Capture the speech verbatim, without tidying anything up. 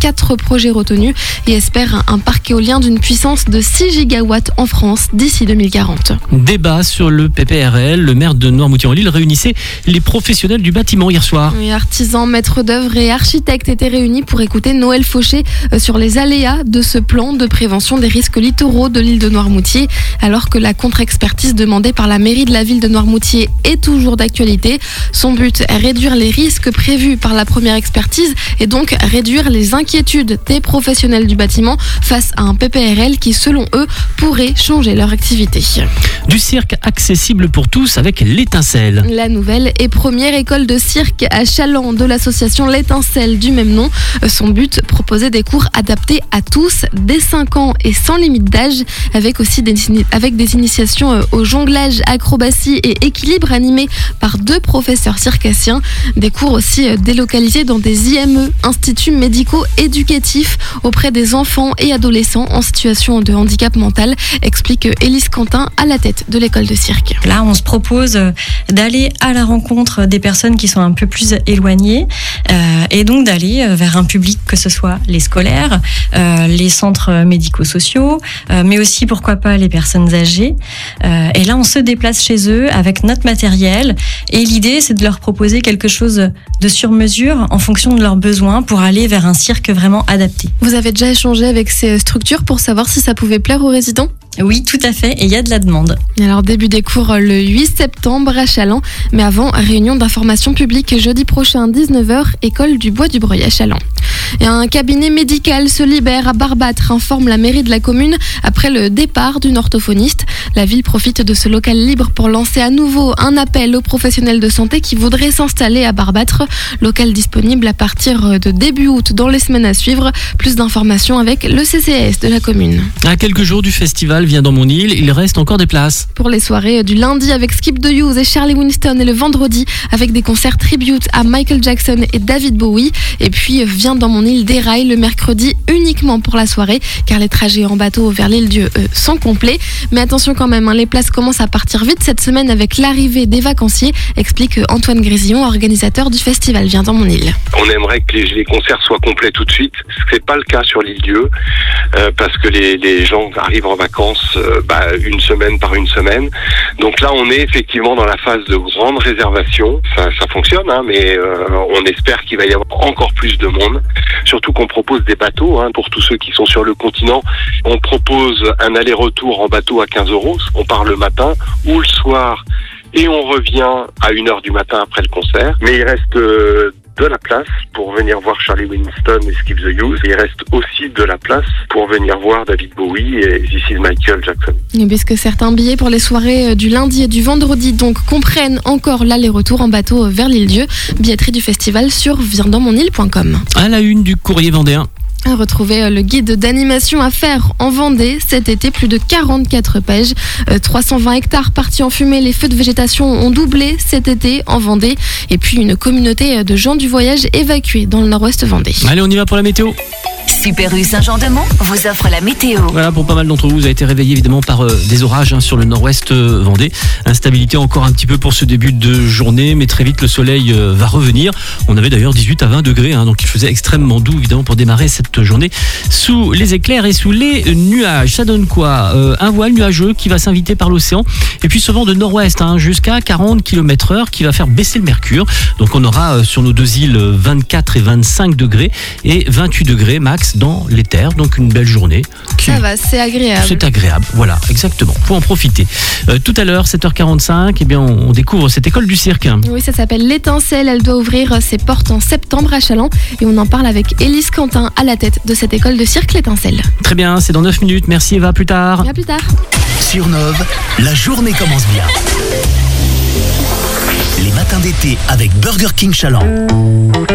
quatre projets retenus et espère un parc éolien d'une puissance de six gigawatts en France d'ici deux mille quarante. Débat sur le P P R L. Le maire de Noirmoutier-en-l'Île réunissait les professionnels du bâtiment hier soir. Oui, artisans, maîtres d'œuvre et architectes étaient réunis pour écouter Noël Fauché sur les aléas de ce plan de prévention des risques littoraux de l'île de Noirmoutier. Alors que la contre-expertise demandée par la mairie de la ville de Noirmoutier est toujours d'actualité. Son but est réduire les risques prévus par la première expertise et donc réduire les inquiétudes des professionnels du bâtiment face à un P P R L qui, selon eux, pourrait changer leur activité. Du cirque accessible pour tous avec l'Étincelle. La nouvelle et première école de cirque à Chaland de l'association L'Étincelle du même nom. Son but, proposer des cours adaptés à tous dès cinq ans et sans limite d'âge, avec aussi des, avec des initiations au jonglage, acrobatie et équilibre animés par deux professeurs circassiens. Des cours aussi délocalisés dans des I M E, instituts médicaux éducatifs auprès des enfants et adolescents en situation de handicap mental, explique Élise Quentin à la tête de l'école de cirque. Là, on se propose d'aller à la rencontre des personnes qui sont un peu plus éloignées euh, et donc d'aller vers un public, que ce soit les scolaires, euh, les centres médico-sociaux, euh, mais aussi, pourquoi pas, les personnes âgées. Euh, et là, on se déplace chez eux avec notre matériel et l'idée, c'est de leur proposer quelque chose de sur mesure en fonction de leurs besoins pour aller vers un cirque vraiment adapté. Vous avez déjà échangé avec ces structures pour savoir si ça pouvait plaire aux résidents ? Oui, tout à fait, et il y a de la demande. Alors, début des cours le huit septembre à Chaland, mais avant, réunion d'information publique jeudi prochain, dix-neuf heures, école du Bois du Breuil à Chaland. Et un cabinet médical se libère à Barbâtre, informe la mairie de la commune après le départ d'une orthophoniste. La ville profite de ce local libre pour lancer à nouveau un appel aux professionnels de santé qui voudraient s'installer à Barbâtre. Local disponible à partir de début août dans les semaines à suivre. Plus d'informations avec le C C S de la commune. À quelques jours du festival Viens dans mon île, il reste encore des places. Pour les soirées du lundi avec Skip the Use et Charlie Winston et le vendredi avec des concerts tribute à Michael Jackson et David Bowie. Et puis Viens dans mon île déraille le mercredi uniquement pour la soirée car les trajets en bateau vers l'île-Dieu eux, sont complets. Mais attention quand même, hein, les places commencent à partir vite cette semaine avec l'arrivée des vacanciers, explique Antoine Grésillon, organisateur du festival Viens dans mon île. On aimerait que les, les concerts soient complets tout de suite. C'est pas le cas sur l'île-Dieu euh, parce que les, les gens arrivent en vacances euh, bah, une semaine par une semaine. Donc là, on est effectivement dans la phase de grande réservation. Ça, ça fonctionne, hein, mais euh, on espère qu'il va y avoir encore plus de monde. Surtout qu'on propose des bateaux, hein, pour tous ceux qui sont sur le continent. On propose un aller-retour en bateau à quinze euros. On part le matin ou le soir et on revient à une heure du matin après le concert. Mais il reste euh, de la place pour venir voir Charlie Winston et Skip the Use. Il reste aussi de la place pour venir voir David Bowie et This is Michael Jackson. Et puisque certains billets pour les soirées du lundi et du vendredi donc comprennent encore l'aller-retour en bateau vers l'île-Dieu, billetterie du festival sur viens dans mon île point com. À la une du Courrier Vendéen. Retrouvez le guide d'animation à faire en Vendée cet été, plus de quarante-quatre pages, trois cent vingt hectares partis en fumée, les feux de végétation ont doublé cet été en Vendée et puis une communauté de gens du voyage évacués dans le nord-ouest Vendée. Allez, on y va pour la météo. Super U Saint-Jean-de-Mont vous offre la météo. Voilà, pour pas mal d'entre vous, vous avez été réveillés évidemment par euh, des orages hein, sur le nord-ouest euh, Vendée. Instabilité encore un petit peu pour ce début de journée, mais très vite le soleil euh, va revenir. On avait d'ailleurs dix-huit à vingt degrés, hein, donc il faisait extrêmement doux évidemment pour démarrer cette journée sous les éclairs et sous les nuages. Ça donne quoi euh, Un voile nuageux qui va s'inviter par l'océan et puis ce vent de nord-ouest hein, jusqu'à quarante kilomètres heure qui va faire baisser le mercure. Donc on aura euh, sur nos deux îles vingt-quatre et vingt-cinq degrés et vingt-huit degrés max dans les terres, donc une belle journée. Ça va, c'est agréable. C'est agréable, voilà, exactement. Faut en profiter. Euh, tout à l'heure, sept heures quarante-cinq, eh bien, on, on découvre cette école du cirque. Oui, ça s'appelle l'Étincelle. Elle doit ouvrir ses portes en septembre à Chaland et on en parle avec Élise Quentin à la tête de cette école de cirque l'Étincelle. Très bien, c'est dans neuf minutes. Merci Eva, plus tard. Et à plus tard. Sur Nove, la journée commence bien. Les matins d'été avec Burger King Chaland.